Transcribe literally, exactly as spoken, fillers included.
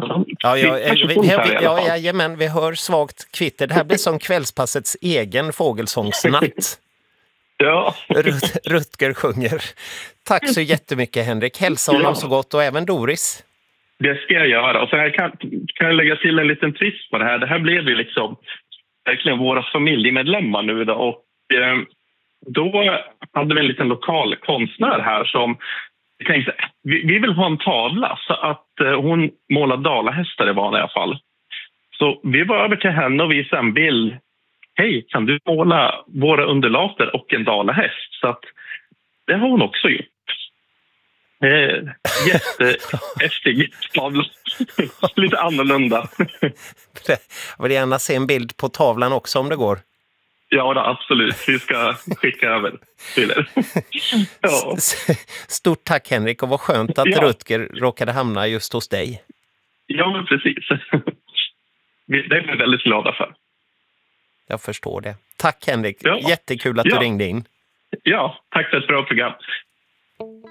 Ja, ja, vi, vi, vi, ja, jajamän, vi hör svagt kvitter. Det här blir som kvällspassets egen fågelsångsnatt. Ja. Rut, Rutger sjunger. Tack så jättemycket, Henrik. Hälsa honom ja. så gott, och även Doris. Det ska jag göra. Och så här kan, kan jag lägga till en liten twist på det här. Det här blev ju liksom verkligen våra familjemedlemmar nu då. Och eh, då hade vi en liten lokal konstnär här som tänkte, vi, vi vill ha en tavla, så att eh, hon målar dalahästar i vanliga fall. Så vi var över till henne och visade en bild. Hej, kan du måla våra undulater och en dalahäst? Så att det har hon också gjort. Eh, jättehäftig tavla. Lite annorlunda. Jag vill gärna se en bild på tavlan också om det går. Ja, då, absolut. Vi ska skicka över till er. Ja. Stort tack, Henrik, och vad skönt att ja. Rutger råkade hamna just hos dig. Ja, men precis. Det är vi väldigt glada för. Jag förstår det. Tack, Henrik. Ja. Jättekul att ja. du ringde in. Ja, tack för ett bra program.